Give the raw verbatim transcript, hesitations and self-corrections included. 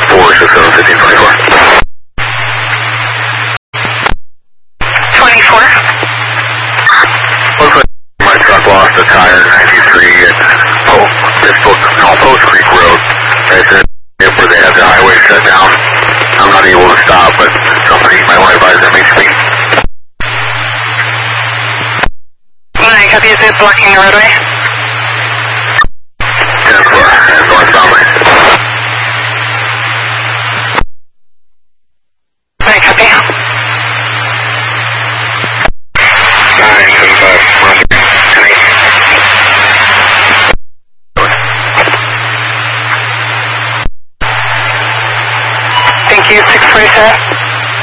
four six seven fifteen twenty-four. twenty-four. Looks like my truck lost a tire ninety-three at oh, Pittsburgh, no, Post Creek Road. Right there where they have the highway shut down. I'm not able to stop, but somebody might want to advise M H P. nine, copy, is it blocking the roadway? ten four, and northbound lane. nine, copy. nine seven five, one three, Thank you, six forty-seven.